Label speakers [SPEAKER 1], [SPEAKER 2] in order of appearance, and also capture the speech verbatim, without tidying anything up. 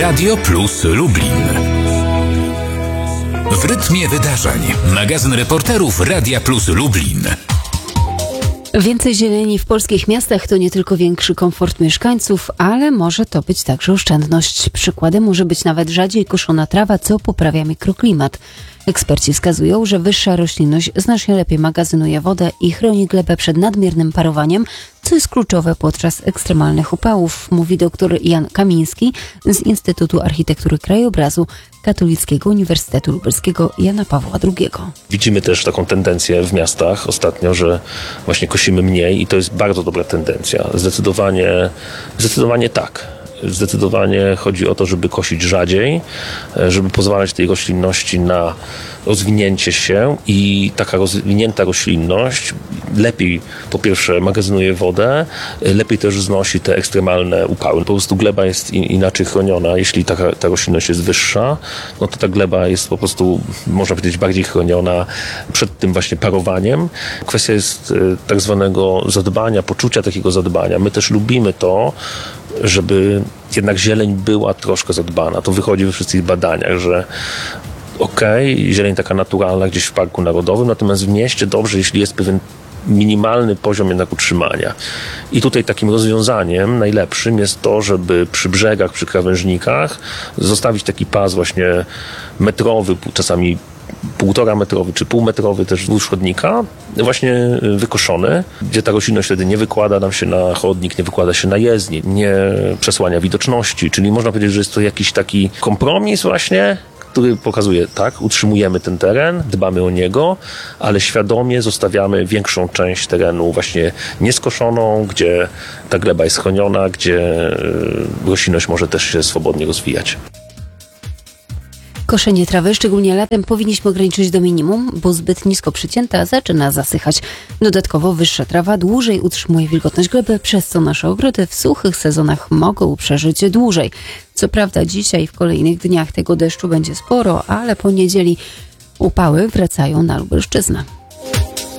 [SPEAKER 1] Radio Plus Lublin. W rytmie wydarzeń. Magazyn reporterów Radia Plus Lublin.
[SPEAKER 2] Więcej zieleni w polskich miastach to nie tylko większy komfort mieszkańców, ale może to być także oszczędność. Przykładem może być nawet rzadziej koszona trawa, co poprawia mikroklimat. Eksperci wskazują, że wyższa roślinność znacznie lepiej magazynuje wodę i chroni glebę przed nadmiernym parowaniem, co jest kluczowe podczas ekstremalnych upałów, mówi dr Jan Kamiński z Instytutu Architektury Krajobrazu Katolickiego Uniwersytetu Lubelskiego Jana Pawła drugiego.
[SPEAKER 3] Widzimy też taką tendencję w miastach ostatnio, że właśnie kosimy mniej i to jest bardzo dobra tendencja. Zdecydowanie, zdecydowanie tak. Zdecydowanie chodzi o to, żeby kosić rzadziej, żeby pozwalać tej roślinności na rozwinięcie się i taka rozwinięta roślinność lepiej po pierwsze magazynuje wodę, lepiej też znosi te ekstremalne upały. Po prostu gleba jest inaczej chroniona. Jeśli taka, ta roślinność jest wyższa, no to ta gleba jest po prostu, można powiedzieć, bardziej chroniona przed tym właśnie parowaniem. Kwestia jest tak zwanego zadbania, poczucia takiego zadbania. My też lubimy to, żeby jednak zieleń była troszkę zadbana. To wychodzi we wszystkich badaniach, że okej, okay, zieleń taka naturalna gdzieś w Parku Narodowym, natomiast w mieście dobrze, jeśli jest pewien minimalny poziom jednak utrzymania. I tutaj takim rozwiązaniem najlepszym jest to, żeby przy brzegach, przy krawężnikach zostawić taki pas właśnie metrowy, czasami półtora metrowy czy półmetrowy też wzdłuż chodnika, właśnie wykoszony, gdzie ta roślinność wtedy nie wykłada nam się na chodnik, nie wykłada się na jezdnię, nie przesłania widoczności, czyli można powiedzieć, że jest to jakiś taki kompromis właśnie, który pokazuje, tak, utrzymujemy ten teren, dbamy o niego, ale świadomie zostawiamy większą część terenu właśnie nieskoszoną, gdzie ta gleba jest chroniona, gdzie roślinność może też się swobodnie rozwijać.
[SPEAKER 2] Koszenie trawy, szczególnie latem, powinniśmy ograniczyć do minimum, bo zbyt nisko przycięta zaczyna zasychać. Dodatkowo wyższa trawa dłużej utrzymuje wilgotność gleby, przez co nasze ogrody w suchych sezonach mogą przeżyć dłużej. Co prawda dzisiaj w kolejnych dniach tego deszczu będzie sporo, ale po niedzieli upały wracają na Lubelszczyznę.